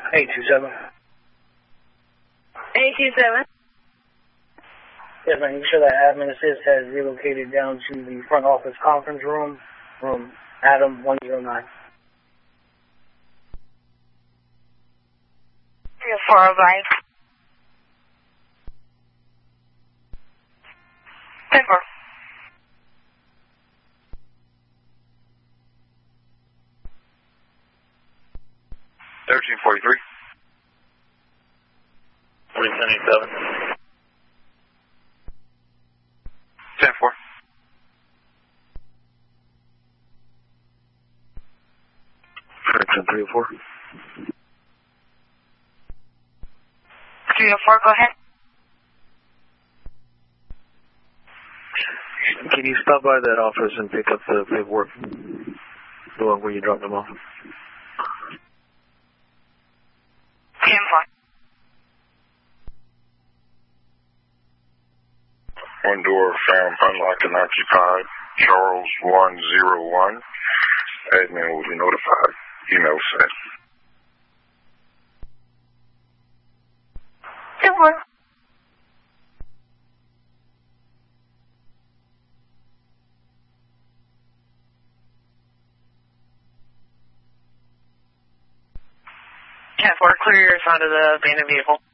827. 827. Yes, ma'am. You sure that admin assist has relocated down to the front office conference room, room Adam 109. 405. 10-4. 1343. 377. 10-4. 304. 304, go ahead. Can you stop by that office and pick up the paperwork? The one where you dropped them off? 10-4. One door found unlocked and occupied. Charles 101. Admin will be notified. Email sent. 10-4. Clear your side of the abandoned vehicle.